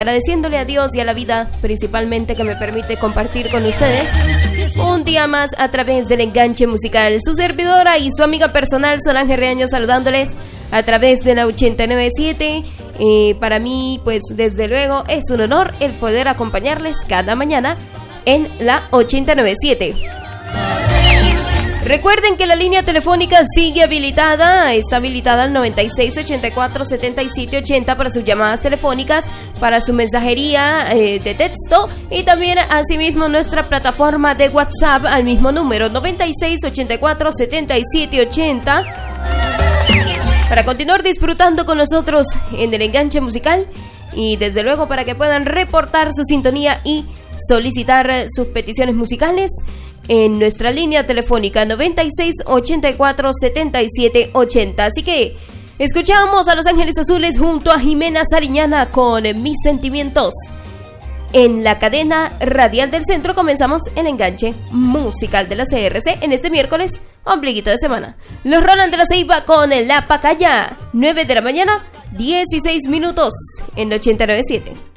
Agradeciéndole a Dios y a la vida, principalmente, que me permite compartir con ustedes un día más a través del enganche musical. Su servidora y su amiga personal Solange Reaño, saludándoles a través de la 89.7. Para mí, pues desde luego es un honor el poder acompañarles cada mañana en la 89.7. Recuerden que la línea telefónica sigue habilitada, está habilitada al 9684-7780 para sus llamadas telefónicas, para su mensajería de texto, y también asimismo nuestra plataforma de WhatsApp al mismo número 9684-7780 para continuar disfrutando con nosotros en el enganche musical, y desde luego para que puedan reportar su sintonía y solicitar sus peticiones musicales en nuestra línea telefónica 9684-7780. Así que escuchamos a Los Ángeles Azules junto a Jimena Sariñana con Mis Sentimientos. En la cadena radial del centro comenzamos el enganche musical de la CRC en este miércoles, ombliguito de semana. Los Roland de la Ceiba con La Pacaya, 9 de la mañana, 16 minutos en 89.7.